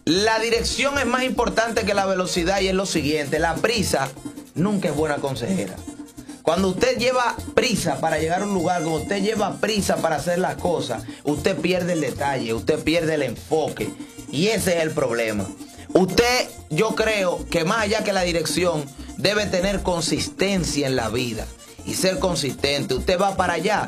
La dirección es más importante que la velocidad y es lo siguiente, la prisa nunca es buena consejera. Cuando usted lleva prisa para llegar a un lugar, cuando usted lleva prisa para hacer las cosas, usted pierde el detalle, usted pierde el enfoque y ese es el problema. Usted, yo creo que más allá que la dirección, debe tener consistencia en la vida y ser consistente. Usted va para allá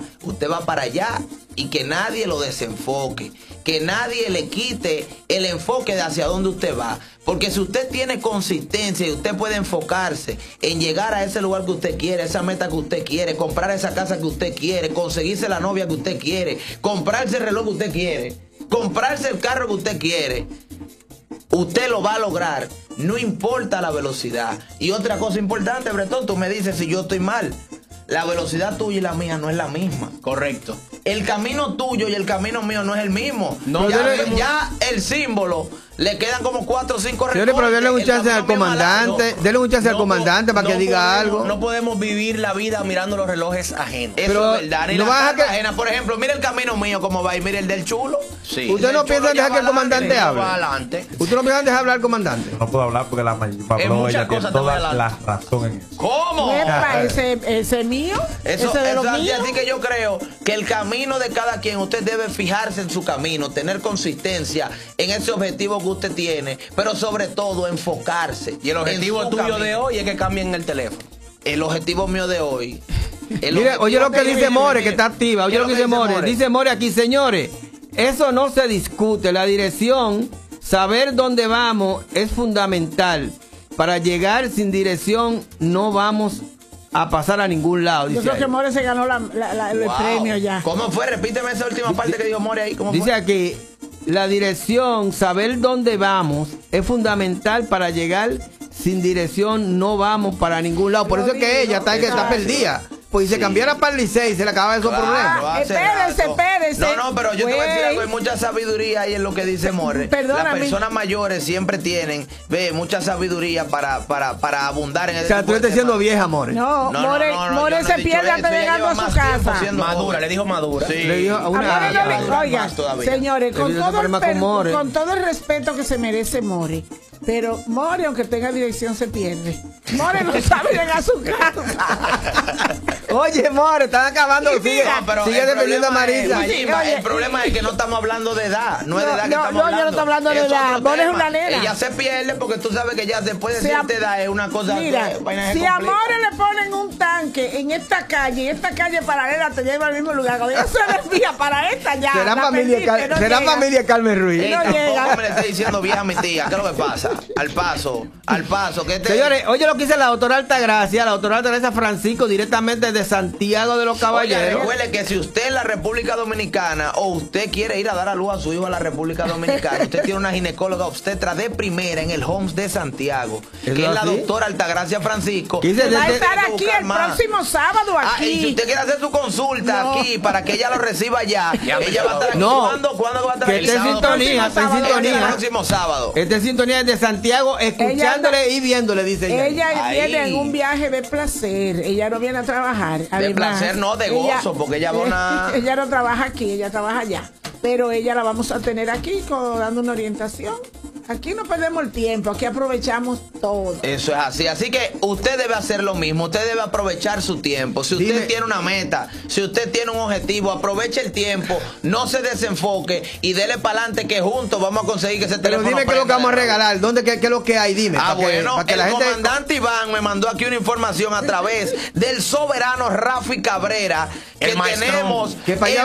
y que nadie lo desenfoque, que nadie le quite el enfoque de hacia dónde usted va. Porque si usted tiene consistencia y usted puede enfocarse en llegar a ese lugar que usted quiere, esa meta que usted quiere, comprar esa casa que usted quiere, conseguirse la novia que usted quiere, comprarse el reloj que usted quiere, comprarse el carro que usted quiere, usted lo va a lograr, no importa la velocidad. Y otra cosa importante, Bretón, tú me dices si yo estoy mal. La velocidad tuya y la mía no es la misma. Correcto. El camino tuyo y el camino mío no es el mismo. No, ya el símbolo le quedan como 4 o 5 recortes. Pero denle un chance al comandante, denle un chance al comandante para que diga algo. No podemos vivir la vida mirando los relojes ajenos. Eso es verdad. Ni no la vas a ajena. Por ejemplo, mira el camino mío cómo va y mira el del chulo. Sí. ¿Usted no piensa dejar que el comandante hable? Adelante. ¿Usted no piensa dejar hablar al comandante? No puedo hablar porque la Pablo ella tiene toda la razón en eso. ¿Cómo? ¿Ese mío? Eso ¿Ese de los míos? Así que yo creo que el camino de cada quien, usted debe fijarse en su camino, tener consistencia en ese objetivo que usted tiene, pero sobre todo enfocarse. Y el objetivo tuyo de hoy es que cambien el teléfono. El objetivo mío de hoy. Mire, oye lo que dice More, que está activa. Oye lo que dice More. Dice More aquí, señores, eso no se discute. La dirección, saber dónde vamos es fundamental. Para llegar sin dirección no vamos a pasar a ningún lado. Yo creo que More se ganó el premio ya. ¿Cómo fue? Repíteme esa última parte que dijo More ahí. ¿Cómo dice fue? aquí, la dirección, saber dónde vamos es fundamental. Para llegar sin dirección no vamos para ningún lado. Por eso es que ella está perdida. Pues si se cambiara para el Licey se le acaba esos problemas. Espérese. No, pero yo te voy a decir algo, hay mucha sabiduría ahí en lo que dice More. Las personas mayores siempre tienen, mucha sabiduría para abundar en ese tipo de temas. O sea, tú estás siendo vieja, More. No, More se pierde antes llegando a su casa. Madura, le dijo madura. Sí. Le dijo a una oiga, señores, con todo el respeto que se merece More, pero More, aunque tenga dirección, se pierde. More no sabe llegar a su casa. Oye, More, están acabando. Sigue defendiendo a Marisa. El problema es que no estamos hablando de edad. No es de edad que estamos hablando. No, yo no estoy hablando de edad. More es una nena. Ella se pierde porque tú sabes que ya después de cierta edad es una cosa. Mira, si a More le ponen un tanque en esta calle paralela te lleva al mismo lugar. Cuando ella se desvía para esta ya. Será familia Carmen Ruiz. ¿Cómo me le estoy diciendo vieja a mi tía? ¿Qué es lo que pasa? Al paso. Señores, oye lo que dice la doctora Altagracia Francisco, directamente de Santiago de los Caballeros. Oye, recuerde que si usted en la República Dominicana o usted quiere ir a dar a luz a su hijo a la República Dominicana, usted tiene una ginecóloga obstetra de primera en el Homs de Santiago, que es la doctora Altagracia Francisco. Va a estar aquí el próximo sábado aquí. Y si usted quiere hacer su consulta aquí para que ella lo reciba ya, ella va a estar aquí. ¿Cuándo va a estar aquí? Está en sintonía. El próximo sábado. Está en sintonía desde Santiago, escuchándole y viéndole, dice ella. Ella viene en un viaje de placer. Ella no viene a trabajar. Además, de placer, no, de gozo, porque ella va ella no trabaja aquí, ella trabaja allá. Pero ella la vamos a tener aquí dando una orientación. Aquí no perdemos el tiempo, aquí aprovechamos todo. Eso es así, así que usted debe hacer lo mismo, usted debe aprovechar su tiempo. Si usted tiene una meta, si usted tiene un objetivo, aproveche el tiempo, no se desenfoque y dele para adelante que juntos vamos a conseguir que ese teléfono. Pero dime qué es lo que vamos a regalar, qué es lo que hay, dime. Bueno, el comandante Iván me mandó aquí una información a través del soberano Rafi Cabrera, que tenemos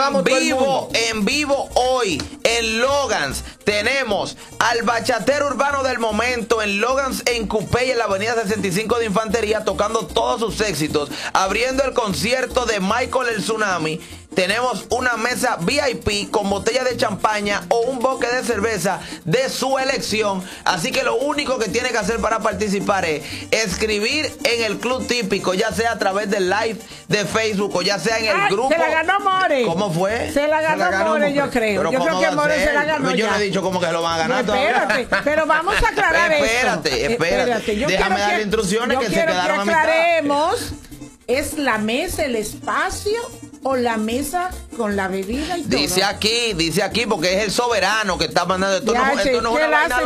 en vivo hoy en Logans. Tenemos al bachatero urbano del momento en Logans, en Coupé, en la avenida 65 de Infantería, tocando todos sus éxitos, abriendo el concierto de Michael el Tsunami. Tenemos una mesa VIP con botella de champaña o un boque de cerveza de su elección. Así que lo único que tiene que hacer para participar es escribir en el Club Típico, ya sea a través del live de Facebook o ya sea en el grupo. Se la ganó More. ¿Cómo fue? Se la ganó More, yo creo. Yo creo que More se la ganó. Yo no he dicho cómo que se lo van a ganar todavía. Pero vamos a aclarar Espérate. Déjame darle instrucciones que se quedaron a mitad. Aclaremos. ¿Es la mesa, el espacio o la mesa con la bebida y todo? Dice aquí, porque es el soberano que está mandando esto. No es una vaina